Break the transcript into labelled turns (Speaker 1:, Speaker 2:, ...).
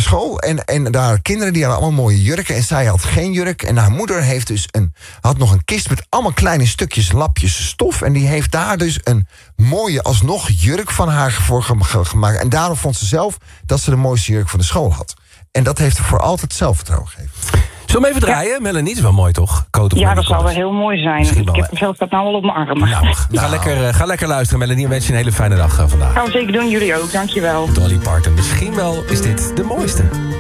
Speaker 1: school. En daar kinderen die hadden allemaal mooie jurken. En zij had geen jurk. En haar moeder heeft dus had nog een kist met allemaal kleine stukjes, lapjes stof. En die heeft daar dus een mooie alsnog jurk van haar voor gemaakt. En daarom vond ze zelf dat ze de mooiste jurk van de school had. En dat heeft haar voor altijd zelfvertrouwen gegeven.
Speaker 2: Zullen we hem even draaien? Melanie, dat is wel mooi, toch?
Speaker 3: Ja, dat zal wel heel mooi zijn. Ik heb zelf dat nou al op mijn armen.
Speaker 2: Ga lekker luisteren, Melanie. En wens je een hele fijne dag vandaag.
Speaker 3: Gaan we zeker doen, jullie ook. Dankjewel.
Speaker 2: Dolly Parton. Misschien wel is dit de mooiste.